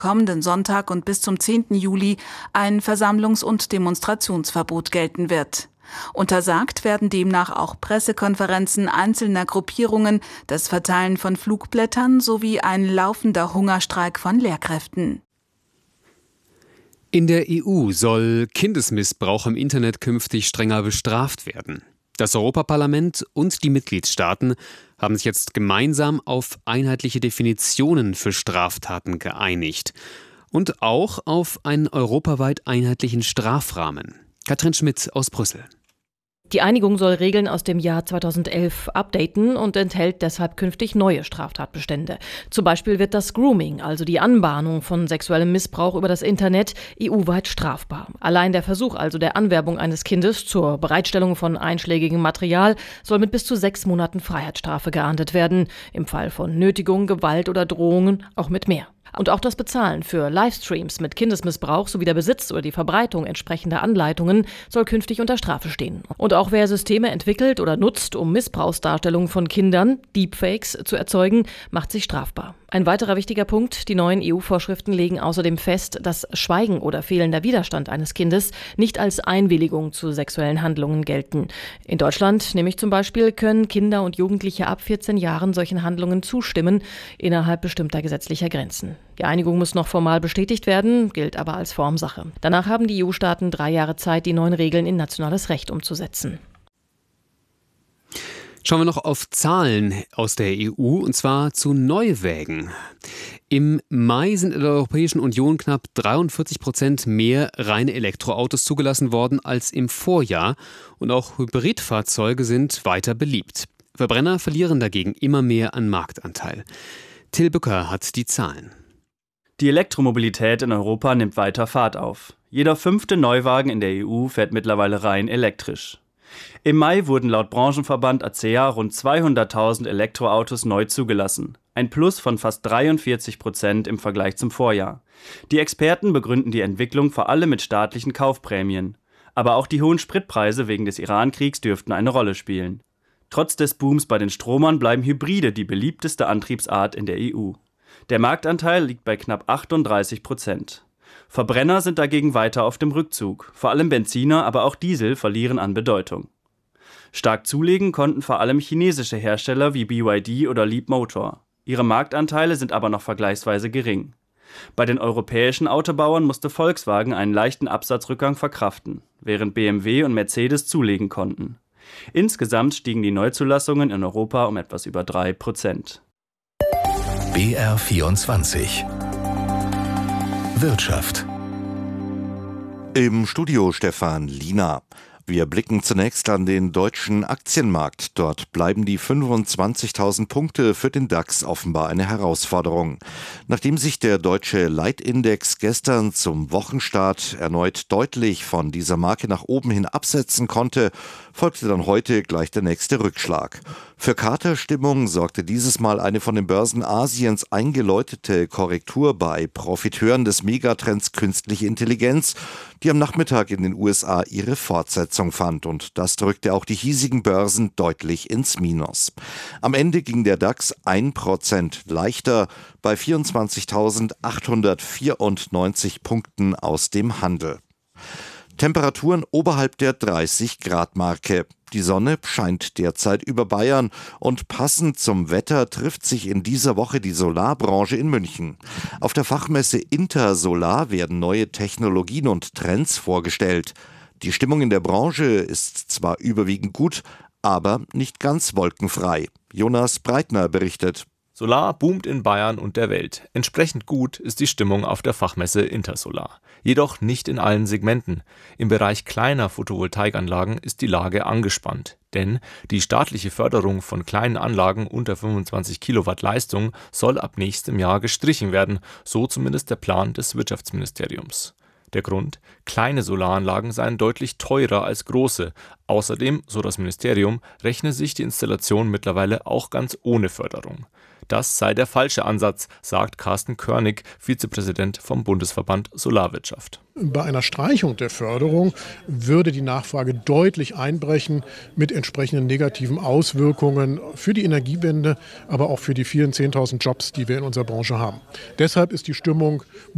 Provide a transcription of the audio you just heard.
kommenden Sonntag und bis zum 10. Juli ein Versammlungs- und Demonstrationsverbot gelten wird. Untersagt werden demnach auch Pressekonferenzen einzelner Gruppierungen, das Verteilen von Flugblättern sowie ein laufender Hungerstreik von Lehrkräften. In der EU soll Kindesmissbrauch im Internet künftig strenger bestraft werden. Das Europaparlament und die Mitgliedstaaten haben sich jetzt gemeinsam auf einheitliche Definitionen für Straftaten geeinigt und auch auf einen europaweit einheitlichen Strafrahmen. Katrin Schmidt aus Brüssel. Die Einigung soll Regeln aus dem Jahr 2011 updaten und enthält deshalb künftig neue Straftatbestände. Zum Beispiel wird das Grooming, also die Anbahnung von sexuellem Missbrauch über das Internet, EU-weit strafbar. Allein der Versuch also der Anwerbung eines Kindes zur Bereitstellung von einschlägigem Material soll mit bis zu 6 Monaten Freiheitsstrafe geahndet werden. Im Fall von Nötigung, Gewalt oder Drohungen auch mit mehr. Und auch das Bezahlen für Livestreams mit Kindesmissbrauch sowie der Besitz oder die Verbreitung entsprechender Anleitungen soll künftig unter Strafe stehen. Und auch wer Systeme entwickelt oder nutzt, um Missbrauchsdarstellungen von Kindern, Deepfakes, zu erzeugen, macht sich strafbar. Ein weiterer wichtiger Punkt: Die neuen EU-Vorschriften legen außerdem fest, dass Schweigen oder fehlender Widerstand eines Kindes nicht als Einwilligung zu sexuellen Handlungen gelten. In Deutschland nämlich zum Beispiel können Kinder und Jugendliche ab 14 Jahren solchen Handlungen zustimmen, innerhalb bestimmter gesetzlicher Grenzen. Die Einigung muss noch formal bestätigt werden, gilt aber als Formsache. Danach haben die EU-Staaten 3 Jahre Zeit, die neuen Regeln in nationales Recht umzusetzen. Schauen wir noch auf Zahlen aus der EU, und zwar zu Neuwägen. Im Mai sind in der Europäischen Union knapp 43% mehr reine Elektroautos zugelassen worden als im Vorjahr. Und auch Hybridfahrzeuge sind weiter beliebt. Verbrenner verlieren dagegen immer mehr an Marktanteil. Till Bücker hat die Zahlen. Die Elektromobilität in Europa nimmt weiter Fahrt auf. Jeder 5. Neuwagen in der EU fährt mittlerweile rein elektrisch. Im Mai wurden laut Branchenverband ACEA rund 200.000 Elektroautos neu zugelassen. Ein Plus von fast 43% im Vergleich zum Vorjahr. Die Experten begründen die Entwicklung vor allem mit staatlichen Kaufprämien. Aber auch die hohen Spritpreise wegen des Iran-Kriegs dürften eine Rolle spielen. Trotz des Booms bei den Stromern bleiben Hybride die beliebteste Antriebsart in der EU. Der Marktanteil liegt bei knapp 38%. Verbrenner sind dagegen weiter auf dem Rückzug. Vor allem Benziner, aber auch Diesel verlieren an Bedeutung. Stark zulegen konnten vor allem chinesische Hersteller wie BYD oder Leapmotor. Ihre Marktanteile sind aber noch vergleichsweise gering. Bei den europäischen Autobauern musste Volkswagen einen leichten Absatzrückgang verkraften, während BMW und Mercedes zulegen konnten. Insgesamt stiegen die Neuzulassungen in Europa um etwas über 3%. BR24 Wirtschaft. Im Studio Stefan Liener. Wir blicken zunächst an den deutschen Aktienmarkt. Dort bleiben die 25.000 Punkte für den DAX offenbar eine Herausforderung. Nachdem sich der deutsche Leitindex gestern zum Wochenstart erneut deutlich von dieser Marke nach oben hin absetzen konnte, folgte dann heute gleich der nächste Rückschlag. Für Katerstimmung sorgte dieses Mal eine von den Börsen Asiens eingeläutete Korrektur bei Profiteuren des Megatrends Künstliche Intelligenz, die am Nachmittag in den USA ihre Fortsetzung fand. Und das drückte auch die hiesigen Börsen deutlich ins Minus. Am Ende ging der DAX 1% leichter bei 24.894 Punkten aus dem Handel. Temperaturen oberhalb der 30-Grad-Marke. Die Sonne scheint derzeit über Bayern und passend zum Wetter trifft sich in dieser Woche die Solarbranche in München. Auf der Fachmesse Intersolar werden neue Technologien und Trends vorgestellt. Die Stimmung in der Branche ist zwar überwiegend gut, aber nicht ganz wolkenfrei. Jonas Breitner berichtet. Solar boomt in Bayern und der Welt. Entsprechend gut ist die Stimmung auf der Fachmesse Intersolar. Jedoch nicht in allen Segmenten. Im Bereich kleiner Photovoltaikanlagen ist die Lage angespannt. Denn die staatliche Förderung von kleinen Anlagen unter 25 Kilowatt Leistung soll ab nächstem Jahr gestrichen werden, so zumindest der Plan des Wirtschaftsministeriums. Der Grund: kleine Solaranlagen seien deutlich teurer als große. Außerdem, so das Ministerium, rechne sich die Installation mittlerweile auch ganz ohne Förderung. Das sei der falsche Ansatz, sagt Carsten Körnig, Vizepräsident vom Bundesverband Solarwirtschaft. Bei einer Streichung der Förderung würde die Nachfrage deutlich einbrechen mit entsprechenden negativen Auswirkungen für die Energiewende, aber auch für die vielen 10.000 Jobs, die wir in unserer Branche haben. Deshalb ist die Stimmung